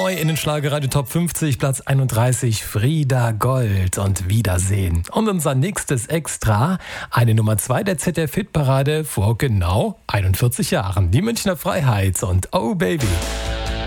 neu in den Schlagerradio Top 50, Platz 31, Frieda Gold und Wiedersehen. Und unser nächstes Extra, eine Nummer 2 der ZDF-Hitparade vor genau 41 Jahren. Die Münchner Freiheit und Oh Baby.